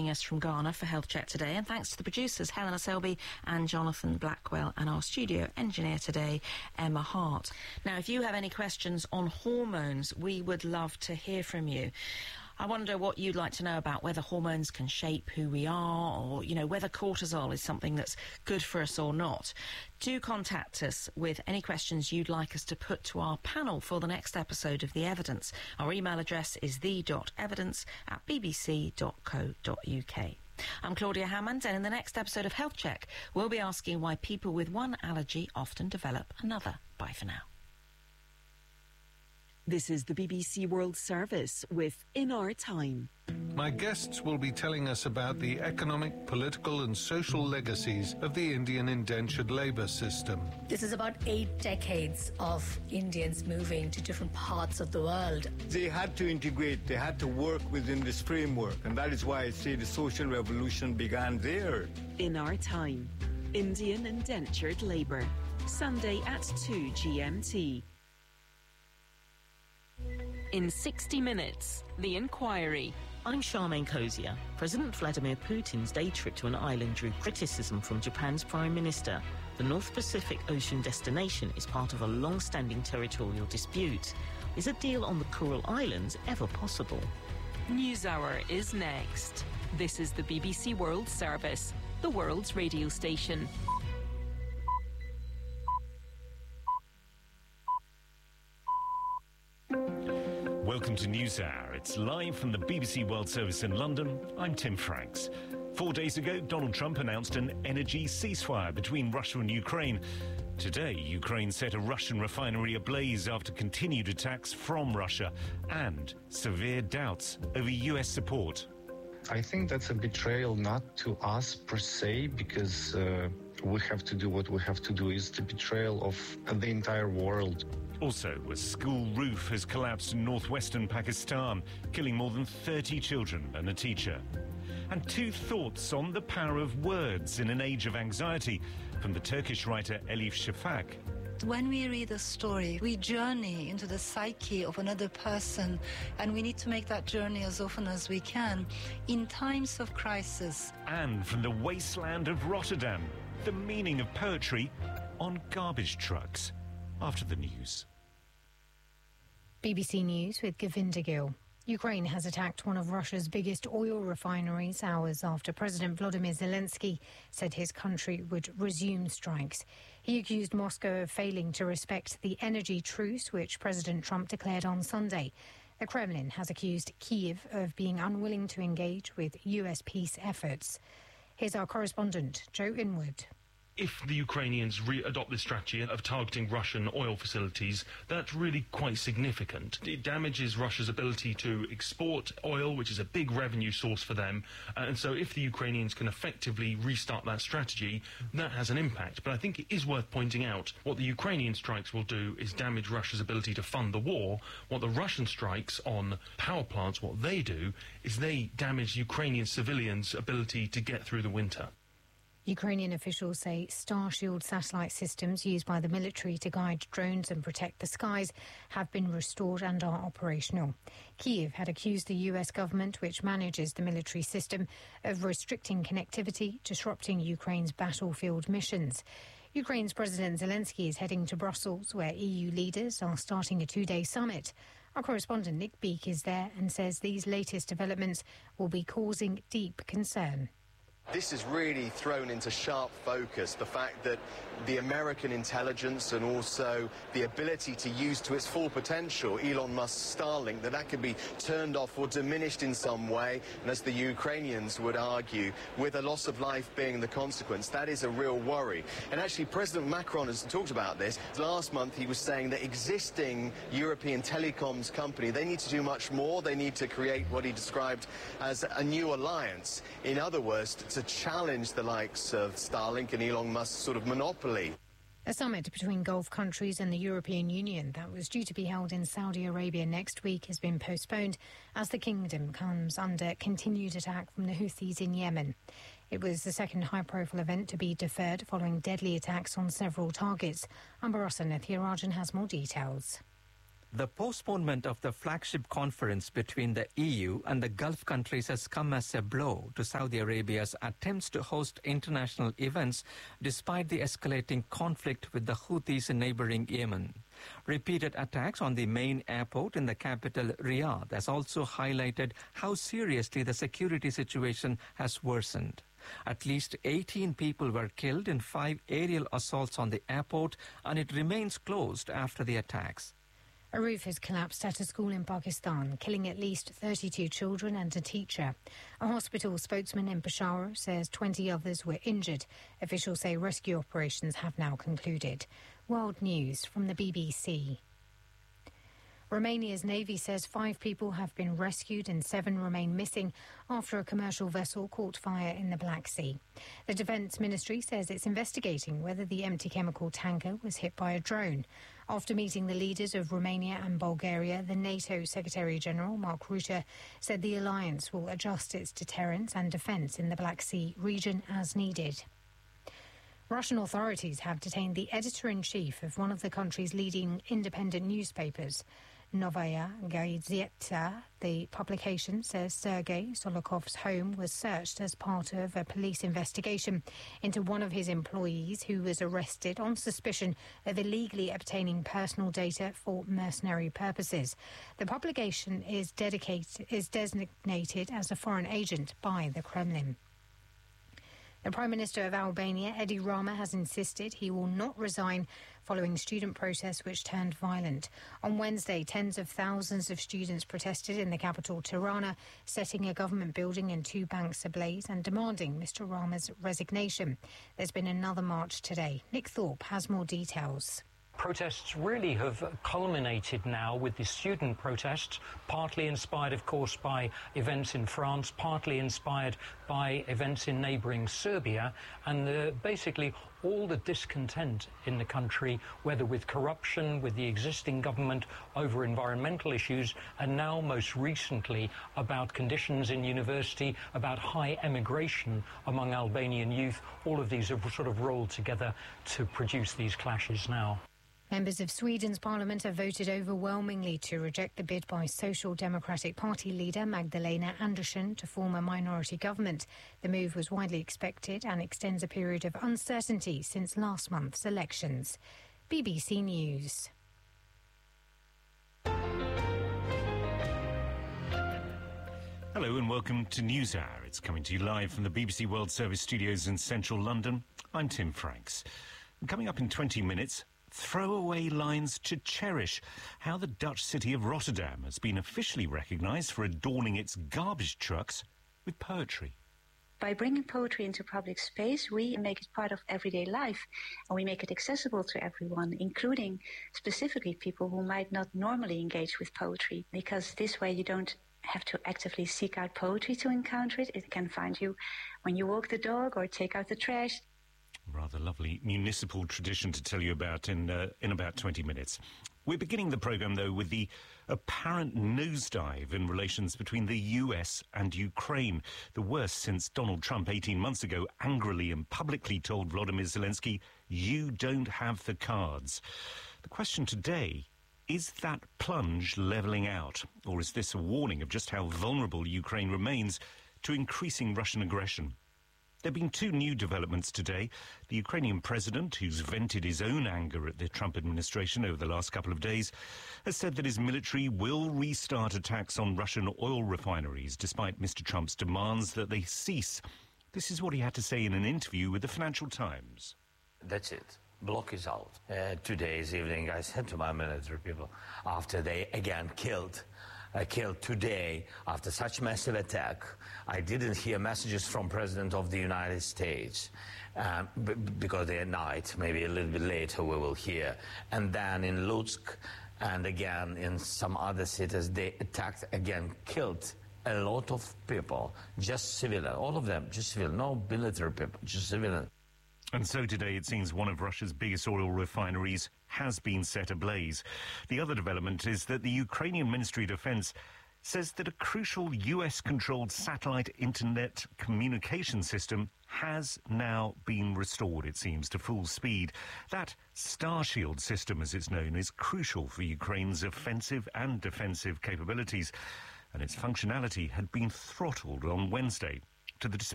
joining us from Ghana for Health Check today, and thanks to the producers Helena Selby and Jonathan Blackwell, and our studio engineer today, Emma Hart. Now, if you have any questions on hormones, we would love to hear from you. I wonder what you'd like to know about whether hormones can shape who we are, or, you know, whether cortisol is something that's good for us or not. Do contact us with any questions you'd like us to put to our panel for the next episode of The Evidence. Our email address is the.evidence@bbc.co.uk. I'm Claudia Hammond, and in the next episode of Health Check, we'll be asking why people with one allergy often develop another. Bye for now. This is the BBC World Service with In Our Time. My guests will be telling us about the economic, political and social legacies of the Indian indentured labour system. This is about 8 decades of Indians moving to different parts of the world. They had to integrate, they had to work within this framework, and that is why I say the social revolution began there. In Our Time, Indian indentured labour. Sunday at 2 GMT. In 60 Minutes, The Inquiry. I'm Charmaine Kosier. President Vladimir Putin's day trip to an island drew criticism from Japan's Prime Minister. The North Pacific Ocean destination is part of a long-standing territorial dispute. Is a deal on the Kuril Islands ever possible? NewsHour is next. This is the BBC World Service, the world's radio station. Welcome to NewsHour. It's live from the BBC World Service in London. I'm Tim Franks. 4 days ago, Donald Trump announced an energy ceasefire between Russia and Ukraine. Today, Ukraine set a Russian refinery ablaze after continued attacks from Russia and severe doubts over US support. I think that's a betrayal not to us per se, because we have to do what we have to do. It's the betrayal of the entire world. Also, a school roof has collapsed in northwestern Pakistan, killing more than 30 children and a teacher. And 2 thoughts on the power of words in an age of anxiety from the Turkish writer Elif Shafak. When we read a story, we journey into the psyche of another person, and we need to make that journey as often as we can in times of crisis. And from the wasteland of Rotterdam, the meaning of poetry on garbage trucks. After the news. BBC News with Govinda Gill. Ukraine has attacked one of Russia's biggest oil refineries hours after President Volodymyr Zelensky said his country would resume strikes. He accused Moscow of failing to respect the energy truce which President Trump declared on Sunday. The Kremlin has accused Kyiv of being unwilling to engage with US peace efforts. Here's our correspondent, Joe Inwood. If the Ukrainians adopt this strategy of targeting Russian oil facilities, that's really quite significant. It damages Russia's ability to export oil, which is a big revenue source for them. And so if the Ukrainians can effectively restart that strategy, that has an impact. But I think it is worth pointing out what the Ukrainian strikes will do is damage Russia's ability to fund the war. What the Russian strikes on power plants, what they do is they damage Ukrainian civilians' ability to get through the winter. Ukrainian officials say Starshield satellite systems used by the military to guide drones and protect the skies have been restored and are operational. Kyiv had accused the US government, which manages the military system, of restricting connectivity, disrupting Ukraine's battlefield missions. Ukraine's President Zelensky is heading to Brussels, where EU leaders are starting a 2-day summit. Our correspondent Nick Beak is there and says these latest developments will be causing deep concern. This has really thrown into sharp focus the fact that the American intelligence and also the ability to use to its full potential Elon Musk's Starlink, that could be turned off or diminished in some way. And as the Ukrainians would argue, with a loss of life being the consequence, that is a real worry. And actually, President Macron has talked about this. Last month, he was saying that existing European telecoms company, they need to do much more. They need to create what he described as a new alliance. In other words, to challenge the likes of Starlink and Elon Musk's sort of monopoly. A summit between Gulf countries and the European Union that was due to be held in Saudi Arabia next week has been postponed as the kingdom comes under continued attack from the Houthis in Yemen. It was the second high-profile event to be deferred following deadly attacks on several targets. Ambarasa Nithya Rajan has more details. The postponement of the flagship conference between the EU and the Gulf countries has come as a blow to Saudi Arabia's attempts to host international events despite the escalating conflict with the Houthis in neighboring Yemen. Repeated attacks on the main airport in the capital, Riyadh, has also highlighted how seriously the security situation has worsened. At least 18 people were killed in 5 aerial assaults on the airport, and it remains closed after the attacks. A roof has collapsed at a school in Pakistan, killing at least 32 children and a teacher. A hospital spokesman in Peshawar says 20 others were injured. Officials say rescue operations have now concluded. World News from the BBC. Romania's Navy says 5 people have been rescued and 7 remain missing after a commercial vessel caught fire in the Black Sea. The Defence Ministry says it's investigating whether the empty chemical tanker was hit by a drone. After meeting the leaders of Romania and Bulgaria, the NATO Secretary-General, Mark Rutte, said the alliance will adjust its deterrence and defence in the Black Sea region as needed. Russian authorities have detained the editor-in-chief of one of the country's leading independent newspapers, Novaya Gazeta. The publication says Sergei Solokov's home was searched as part of a police investigation into one of his employees who was arrested on suspicion of illegally obtaining personal data for mercenary purposes. The publication is designated as a foreign agent by the Kremlin. The Prime Minister of Albania, Edi Rama, has insisted he will not resign following student protests which turned violent. On Wednesday, tens of thousands of students protested in the capital, Tirana, setting a government building and 2 banks ablaze and demanding Mr Rama's resignation. There's been another march today. Nick Thorpe has more details. Protests really have culminated now with the student protests, partly inspired, of course, by events in France, partly inspired by events in neighbouring Serbia, and basically all the discontent in the country, whether with corruption, with the existing government, over environmental issues, and now most recently about conditions in university, about high emigration among Albanian youth. All of these have sort of rolled together to produce these clashes now. Members of Sweden's parliament have voted overwhelmingly to reject the bid by Social Democratic Party leader Magdalena Andersson to form a minority government. The move was widely expected and extends a period of uncertainty since last month's elections. BBC News. Hello and welcome to NewsHour. It's coming to you live from the BBC World Service studios in central London. I'm Tim Franks. And coming up in 20 minutes, throwaway lines to cherish. How the Dutch city of Rotterdam has been officially recognised for adorning its garbage trucks with poetry. By bringing poetry into public space, we make it part of everyday life, and we make it accessible to everyone, including specifically people who might not normally engage with poetry, because this way you don't have to actively seek out poetry to encounter it. It can find you when you walk the dog or take out the trash. Rather lovely municipal tradition to tell you about in about 20 minutes. We're beginning the programme, though, with the apparent nosedive in relations between the US and Ukraine, the worst since Donald Trump 18 months ago angrily and publicly told Volodymyr Zelensky, "You don't have the cards." The question today, is that plunge levelling out, or is this a warning of just how vulnerable Ukraine remains to increasing Russian aggression? There have been 2 new developments today. The Ukrainian president, who's vented his own anger at the Trump administration over the last couple of days, has said that his military will restart attacks on Russian oil refineries, despite Mr. Trump's demands that they cease. This is what he had to say in an interview with the Financial Times. That's it. Block is out. Today's evening, I said to my military people, after they again killed today after such massive attack, I didn't hear messages from President of the United States because they're at night, maybe a little bit later we will hear. And then in Lutsk and again in some other cities, they attacked again, killed a lot of people, just civilian, all of them, just civilian, no military people, just civilian. And so today it seems one of Russia's biggest oil refineries has been set ablaze. The other development is that the Ukrainian Ministry of Defence says that a crucial US-controlled satellite internet communication system has now been restored, it seems, to full speed. That Starshield system, as it's known, is crucial for Ukraine's offensive and defensive capabilities, and its functionality had been throttled on Wednesday to the dismay